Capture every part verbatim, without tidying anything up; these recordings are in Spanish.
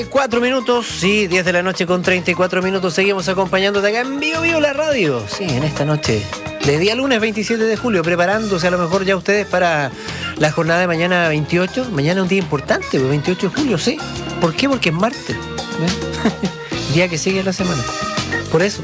Cuatro minutos, sí, diez de la noche con treinta y cuatro minutos. Seguimos acompañándote acá en Vivo Vivo la radio. Sí, en esta noche de día lunes veintisiete de julio, preparándose a lo mejor ya ustedes para la jornada de mañana veintiocho. Mañana es un día importante, veintiocho de julio, sí. ¿Por qué? Porque es martes, ¿eh? Día que sigue la semana. Por eso.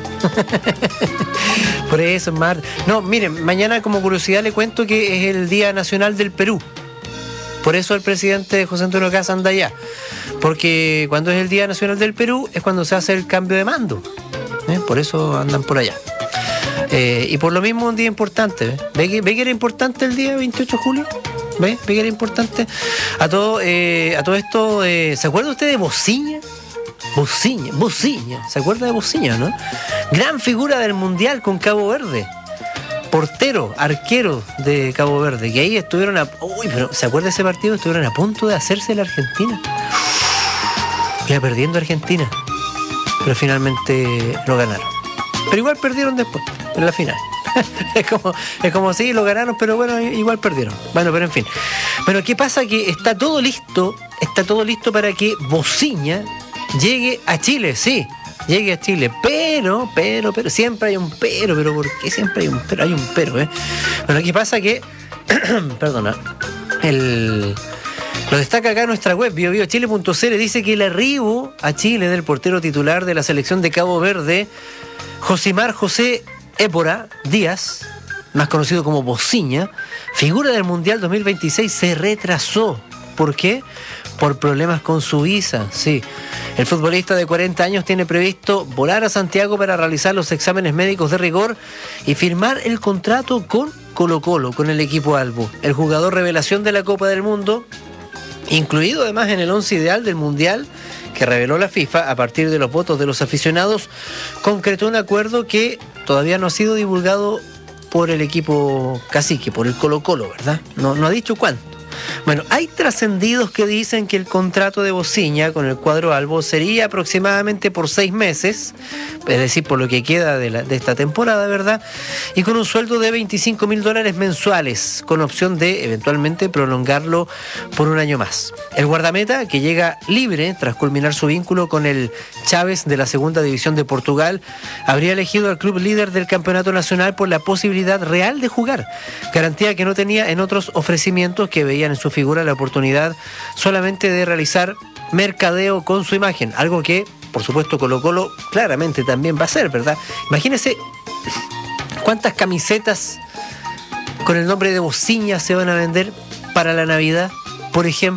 Por eso es martes. No, miren, mañana como curiosidad le cuento que es el Día Nacional del Perú. Por eso el presidente José Antonio Kast anda allá. Porque cuando es el Día Nacional del Perú es cuando se hace el cambio de mando. ¿Eh? Por eso andan por allá. Eh, y por lo mismo un día importante. ¿Ve? ¿Ve, que, ¿Ve que era importante el día veintiocho de julio? ¿Ve? ¿Ve que era importante? A todo, eh, a todo esto, eh, ¿se acuerda usted de Bociña? Bociña, Bociña. ¿Se acuerda de Bociña, no? Gran figura del Mundial con Cabo Verde. Portero, arquero de Cabo Verde, que ahí estuvieron a... Uy, pero ¿se acuerda de ese partido? Estuvieron a punto de hacerse la Argentina. Iba perdiendo Argentina, pero finalmente lo ganaron. Pero igual perdieron después, en la final. es como, es como sí, lo ganaron, pero bueno, igual perdieron. Bueno, pero en fin. Bueno, ¿qué pasa? Que está todo listo, está todo listo para que Bociña llegue a Chile, sí. Llegue a Chile, pero, pero, pero, siempre hay un pero, pero ¿por qué siempre hay un pero? Hay un pero, ¿eh? Bueno, aquí pasa que, perdona, el, lo destaca acá nuestra web, bio bio chile punto c l, dice que el arribo a Chile del portero titular de la selección de Cabo Verde, Josimar José Épora Díaz, más conocido como Bociña, figura del Mundial dos mil veintiséis, se retrasó. ¿Por qué? Por problemas con su visa, sí. El futbolista de cuarenta años tiene previsto volar a Santiago para realizar los exámenes médicos de rigor y firmar el contrato con Colo-Colo, con el equipo albo. El jugador revelación de la Copa del Mundo, incluido además en el once ideal del Mundial que reveló la FIFA a partir de los votos de los aficionados, concretó un acuerdo que todavía no ha sido divulgado por el equipo cacique, por el Colo-Colo, ¿verdad? No, no ha dicho cuánto. Bueno, hay trascendidos que dicen que el contrato de Bociña con el cuadro albo sería aproximadamente por seis meses, es decir, por lo que queda de, la, de esta temporada, ¿verdad? Y con un sueldo de veinticinco mil dólares mensuales, con opción de eventualmente prolongarlo por un año más. El guardameta, que llega libre tras culminar su vínculo con el Chaves de la Segunda División de Portugal, habría elegido al club líder del campeonato nacional por la posibilidad real de jugar, garantía que no tenía en otros ofrecimientos que veían en su figura la oportunidad solamente de realizar mercadeo con su imagen, algo que por supuesto Colo-Colo claramente también va a hacer, ¿verdad? Imagínense cuántas camisetas con el nombre de Bociña se van a vender para la Navidad, por ejemplo.